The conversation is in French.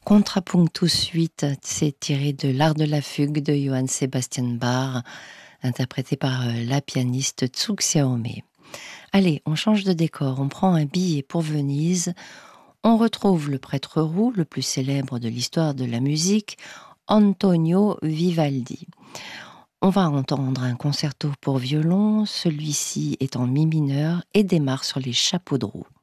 Contrapunctus suite, c'est tiré de L'Art de la fugue de Johann Sebastian Bach, interprété par la pianiste Tsu Xiaomei. Allez, on change de décor, on prend un billet pour Venise, on retrouve le prêtre roux, le plus célèbre de l'histoire de la musique, Antonio Vivaldi. On va entendre un concerto pour violon, celui-ci est en mi mineur et démarre sur les chapeaux de roue.